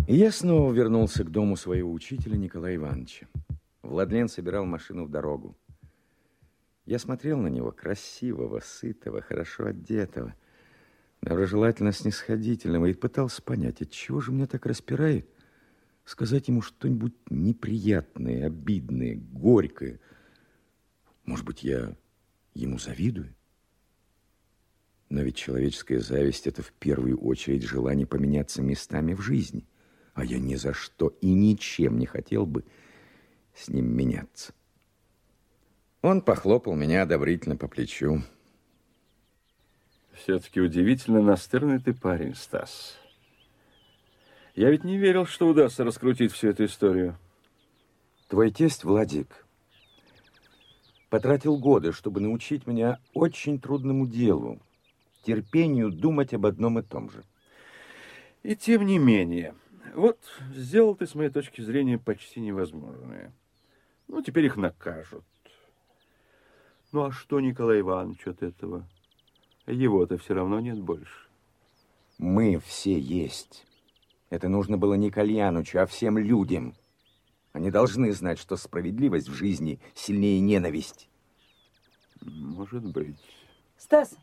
И я снова вернулся к дому своего учителя Николая Ивановича. Владлен собирал машину в дорогу. Я смотрел на него, красивого, сытого, хорошо одетого, доброжелательно снисходительного, и пытался понять, отчего же меня так распирает сказать ему что-нибудь неприятное, обидное, горькое. Может быть, я ему завидую? Но ведь человеческая зависть – это в первую очередь желание поменяться местами в жизни. А я ни за что и ничем не хотел бы с ним меняться. Он похлопал меня одобрительно по плечу. Все-таки удивительно настырный ты парень, Стас. Я ведь не верил, что удастся раскрутить всю эту историю. Твой тесть, Владик, потратил годы, чтобы научить меня очень трудному делу, терпению думать об одном и том же. И тем не менее, вот сделал ты, с моей точки зрения, почти невозможное. Ну, теперь их накажут. Ну, а что Николай Иванович от этого? Его-то все равно нет больше. Мы все есть. Это нужно было не Кальянычу, а всем людям. Они должны знать, что справедливость в жизни сильнее ненависти. Может быть. Стас!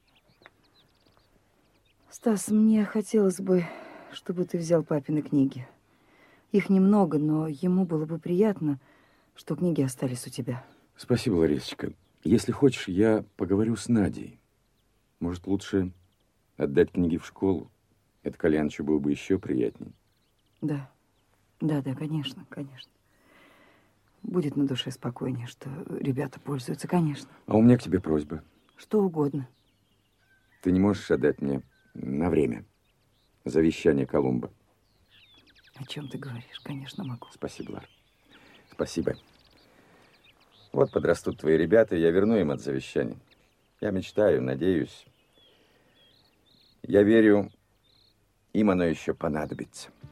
Стас, мне хотелось бы, чтобы ты взял папины книги. Их немного, но ему было бы приятно, что книги остались у тебя. Спасибо, Ларисочка. Если хочешь, я поговорю с Надей. Может, лучше отдать книги в школу? Это Кальянычу было бы еще приятнее. Да, конечно, конечно. Будет на душе спокойнее, что ребята пользуются, конечно. А у меня к тебе просьба. Что угодно. Ты не можешь отдать мне на время завещание Колумба? О чем ты говоришь? Конечно, могу. Спасибо, Лар. Спасибо. Вот подрастут твои ребята, и я верну им от завещания. Я мечтаю, надеюсь. Я верю, им оно еще понадобится.